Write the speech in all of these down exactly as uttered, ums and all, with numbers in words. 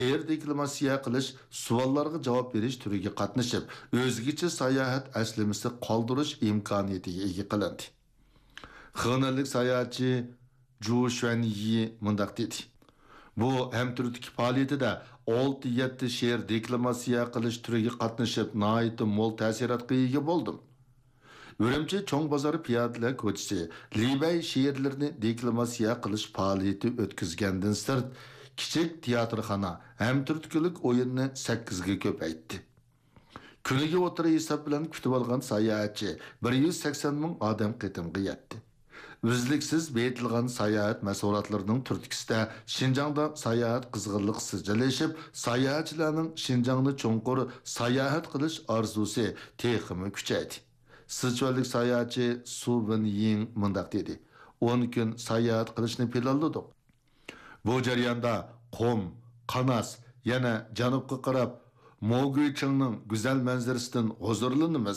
Şehir diplomasiya qilish, savollarga javob berish turiga qatnashib, o'zgacha sayohat aslimasi qoldirish imkoniyatiga ega qilindi. Xonalik sayohatchi Zhu Xuanyi mundaq dedi. Bu ham turdagi faoliyatida olti yetti shehir diplomasiya qilish turiga qatnashib, nihoyatda mo'l ta'sirotga ega bo'ldim. Ürümçi Çoğ Bazarı Piyadeler Koçisi, Libey şehirlerini diplomasiya qilish faoliyati o'tkazgandan sirt, kichik teatrxona ham turtkilik o'yinni sakkizga ko'paytdi. Kuniga o'tira hisob bilan kutib olgan sayohatchi bir yuz sakson ming odam qitimga yetdi. Uzluksiz beyitilgan sayohat masoratlarining turtkisida Şinjangda sayohat qizg'inlik sijilashib, sayohatchilarning Şinjangni cho'nqur sayohat qilish orzusi texmi kuchaydi. Sichuanlik sayohatchi Su Wenying mundaq dedi. o'n kun sayohat qilishni planladik. Bu jarayonda Qom, Qanas, yana janubga qarab Moguichingning go'zal manzarasidan huzurlanamiz.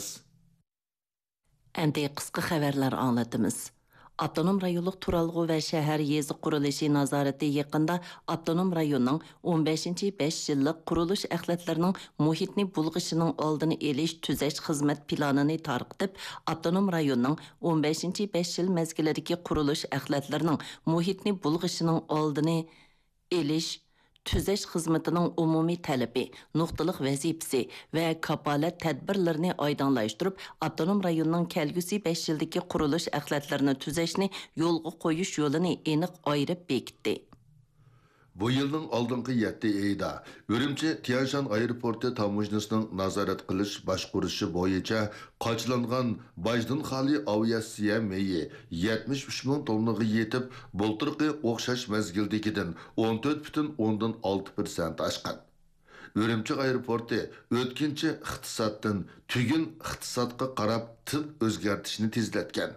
Endi qisqa xabarlar anglatamiz. Avtonom rayonluq turalg'u va shahar yezi qurilishi nazorati yaqinda avtonom rayonning o'n beshinchi besh yillik qurilish axlatlarining muhitni bulg'ishining oldini olish tuzash xizmat planini tarqitib, avtonom rayonning o'n beshinchi besh yil mezgilidagi qurilish axlatlarining muhitni bulg'ishining oldini olish tuzash xizmatining umumiy talabi, nuqtaliq vazifasi va kapolat tadbirlarini oydinlashtirib, avtonom rayonning kelgusi besh yildagi qurilish axlatlarini tuzashni yo'lga qo'yish yo'lini aniq ayirib bekitdi. Bu yılning oldingi yetti oyida Ürümçi Tianshan aeroporti tamojnasining nazorat qilish boshqurishi bo'yicha qochilangan Bajdin xali aviatsiya meyi yetmish uch ming tonnaga yetib, bultirqi o'xshash mezgildagidan o'n to'rt butun o'ndan olti persent oshgan. Ürümçi aeroporti o'tkinchi iqtisoddan tugin iqtisodga qarab tib o'zgartishni tezlatgan.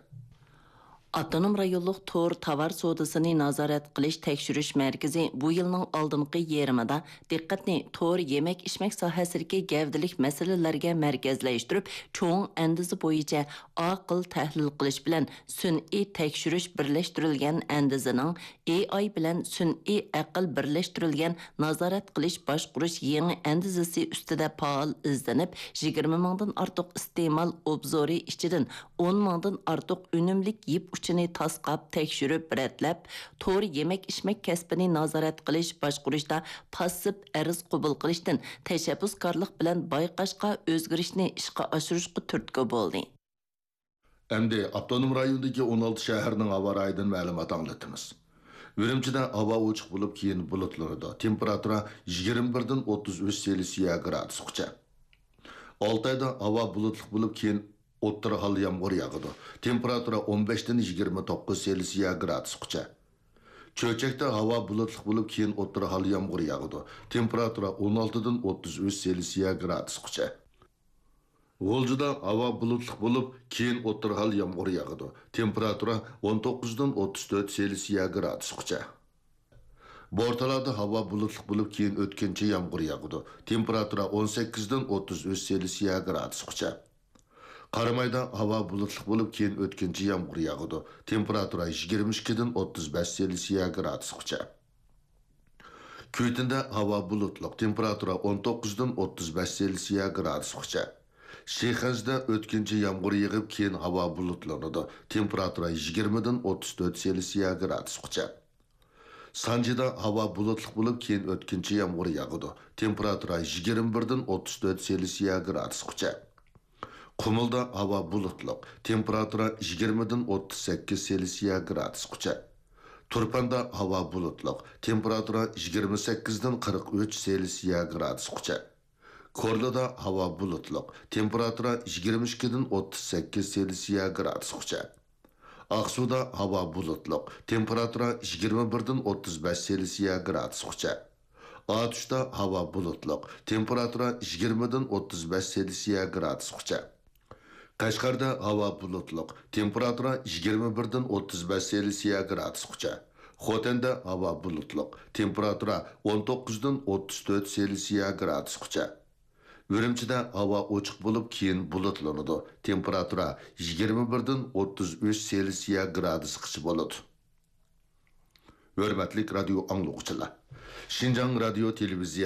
Avtonom rayonluq tor tovar sodasini nazorat qilish tekshirish markazi bu yilning oldingi yerimida diqqatni tor yemek ichmak sohasidagi gavdalik masalalarga markazlashtirib, cho'ng andizi bo'yicha aql tahlil qilish bilan sun'iy tekshirish birlashtirilgan andizining A I bilan sun'iy aql birlashtirilgan nazorat qilish boshqurish yangi andizasi ustida faol izlanib, yigirma mingdan ortiq iste'mol obzori ichidan o'n mingdan ortiq unumlik yip uchini tasqab, tekshirib, ratlab, to'g'ri yemek-ichmak kasbini nazorat qilish, boshqurishda passiv arz qabul qilishdan tashabbuskorlik bilan bayqashqa o'zgarishni ishga oshirishga turtki bo'ldi. Endi avtonom rayondagi o'n olti shaharning havo rayidan ma'lumot anglatamiz. Ürümchida havo ochiq bo'lib, keyin bulutlanadi. Temperatura yigirma birdan o'ttiz uch Selsiya gradusgacha. Oltayda havo bulutli bo'lib, keyin o'ttir hal yomg'ir yog'adi. Temperatura o'n beshdan yigirma to'qqiz Selsiya gradusgacha. Cho'chakda havo bulutli bo'lib, keyin o'ttir hal yomg'ir yog'adi. Temperatura o'n oltidan o'ttiz uch Selsiya gradusgacha. G'o'ljida havo bulutli bo'lib, keyin o'ttir hal yomg'ir yog'adi. Temperatura o'n to'qqizdan o'ttiz to'rt Selsiya gradusgacha. Bortalarda havo bulutli bo'lib, keyin o'tkinchi yomg'ir yog'adi. Temperatura o'n sakkizdan o'ttiz uch Selsiya gradusgacha. Qaramayda havo bulutli bo'lib, keyin o'tkinchi yomg'ir yog'adi. Temperatura yigirma ikkidan o'ttiz besh Selsiya gradusgacha. Kuytinda havo bulutli, temperatura o'n to'qqizdan o'ttiz besh Selsiya gradusgacha. Sheyxanjda o'tkinchi yomg'ir yog'ib, keyin havo bulutlanadi. Temperatura yigirmadan o'ttiz to'rt Selsiya gradusgacha. Sanjida havo bulutli bo'lib, keyin o'tkinchi yomg'ir yog'adi. Temperatura yigirma birdan o'ttiz to'rt Selsiya gradusgacha. Qumulda havo bulutli, temperatura yigirmadan o'ttiz sakkiz Selsiya gradusgacha. Turpanda havo bulutli, temperatura yigirma sakkizdan qirq uch Selsiya gradusgacha. Korlada havo bulutli, temperatura yigirma ikkidan o'ttiz sakkiz Selsiya gradusgacha. Aqsuda havo bulutli, temperatura yigirma birdan o'ttiz besh Selsiya gradusgacha. Atuşda havo bulutli, temperatura yigirmadan o'ttiz besh Selsiya gradusgacha. Qashqarda havo bulutli, temperatura yigirma birdan o'ttiz besh Selsiya gradusgacha. Xotanda havo bulutli, temperatura o'n to'qqizdan o'ttiz to'rt Selsiya gradusgacha. Ürümchida havo ochiq bo'lib, keyin bulutlanadi. Temperatura yigirma birdan o'ttiz uch Selsiya gradusgacha bo'ladi. Hurmatli radio anglovchilar, Şinjan Radio Televiziya